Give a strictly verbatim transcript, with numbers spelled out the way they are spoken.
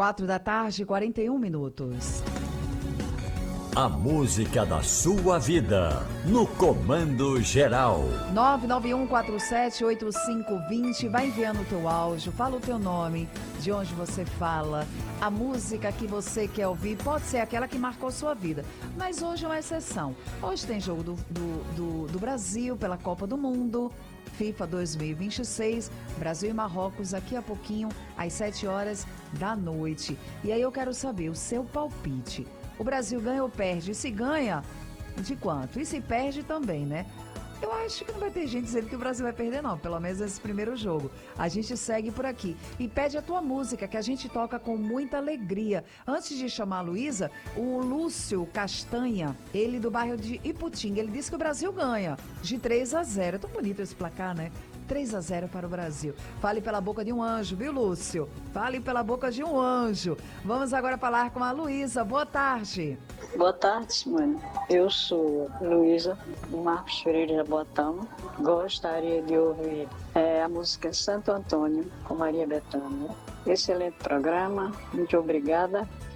Quatro da tarde, quarenta e um minutos. A música da sua vida, no Comando Geral. nove nove um quatro sete oito cinco dois zero. Vai enviando o teu áudio, fala o teu nome, de onde você fala, a música que você quer ouvir, pode ser aquela que marcou sua vida, mas hoje é uma exceção. Hoje tem jogo do, do, do, do Brasil pela Copa do Mundo, FIFA dois mil e vinte e seis, Brasil e Marrocos daqui a pouquinho, às sete horas da noite. E aí eu quero saber o seu palpite. O Brasil ganha ou perde? E se ganha, de quanto? E se perde também, né? Eu acho que não vai ter gente dizendo que o Brasil vai perder, não. Pelo menos esse primeiro jogo. A gente segue por aqui. E pede a tua música, que a gente toca com muita alegria. Antes de chamar a Luísa, o Lúcio Castanha, ele do bairro de Iputinga, ele disse que o Brasil ganha de três a zero. É tão bonito esse placar, né? três a zero para o Brasil. Fale pela boca de um anjo, viu, Lúcio? Fale pela boca de um anjo. Vamos agora falar com a Luísa. Boa tarde. Boa tarde, mãe. Eu sou Luísa, do Marcos Pereira Botão. Gostaria de ouvir é, a música Santo Antônio, com Maria Bethânia. Excelente programa, muito obrigada